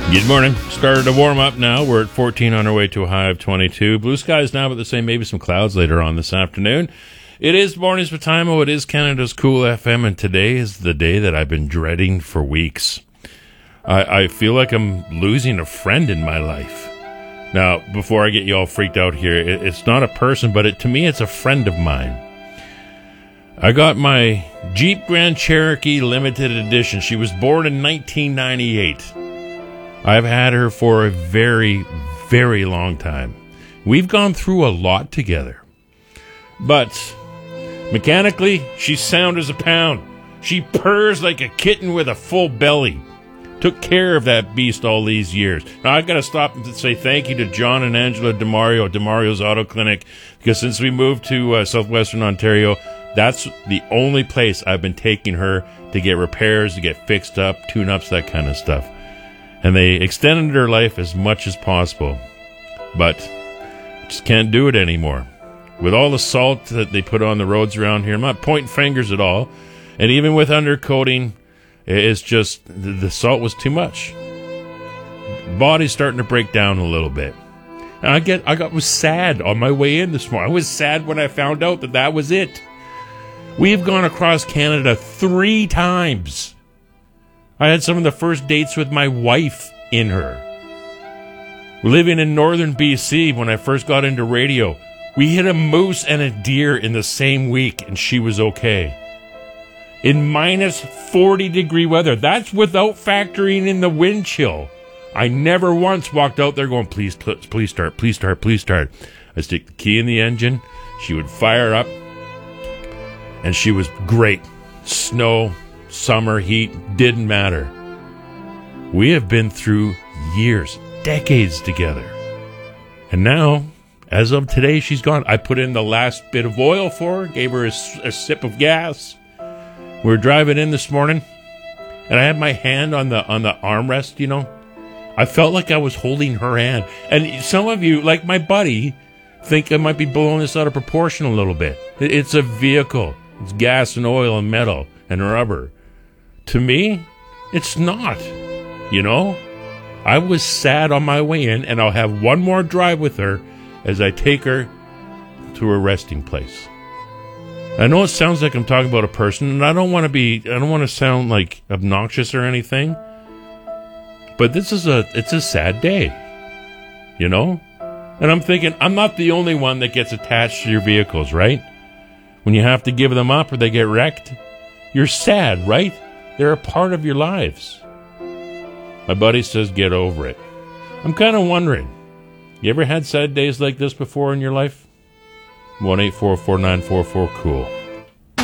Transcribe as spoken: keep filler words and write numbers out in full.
Good morning. Started to warm up now. We're at fourteen on our way to a high of twenty-two. Blue skies now, but the same, maybe some clouds later on this afternoon. It is Mornings with Timo. It is Canada's Cool F M, and today is the day that I've been dreading for weeks. I, I feel like I'm losing a friend in my life. Now, before I get you all freaked out here, it, it's not a person, but it, to me, it's a friend of mine. I got my Jeep Grand Cherokee Limited Edition. She was born in nineteen ninety-eight. I've had her for a very, very long time. We've gone through a lot together. But mechanically, she's sound as a pound. She purrs like a kitten with a full belly. Took care of that beast all these years. Now, I've got to stop and say thank you to John and Angela DeMario at DeMario's Auto Clinic, because since we moved to uh, southwestern Ontario, that's the only place I've been taking her to get repairs, to get fixed up, tune-ups, that kind of stuff. And they extended her life as much as possible. But just can't do it anymore. With all the salt that they put on the roads around here, I'm not pointing fingers at all. And even with undercoating, it's just, the salt was too much. Body's starting to break down a little bit. And I get, I got was sad on my way in this morning. I was sad when I found out that that was it. We have gone across Canada three times. I had some of the first dates with my wife in her. Living in northern B C when I first got into radio, we hit a moose and a deer in the same week, and she was okay. In minus forty degree weather, that's without factoring in the wind chill. I never once walked out there going, please, please start, please start, please start. I stick the key in the engine, she would fire up, and she was great. Snow, summer, heat, didn't matter. We have been through years, decades together. And now, as of today, she's gone. I put in the last bit of oil for her, gave her a, a sip of gas. We were driving in this morning, and I had my hand on the on the armrest, you know. I felt like I was holding her hand. And some of you, like my buddy, think I might be blowing this out of proportion a little bit. It's a vehicle. It's gas and oil and metal and rubber. To me, it's not, you know? I was sad on my way in, and I'll have one more drive with her as I take her to her resting place. I know it sounds like I'm talking about a person, and I don't want to be, I don't want to sound like obnoxious or anything, but this is a, it's a sad day, you know? And I'm thinking, I'm not the only one that gets attached to your vehicles, right? When you have to give them up or they get wrecked, you're sad, right? They're a part of your lives. My buddy says, get over it. I'm kind of wondering, you ever had sad days like this before in your life? one eight four four nine four four cool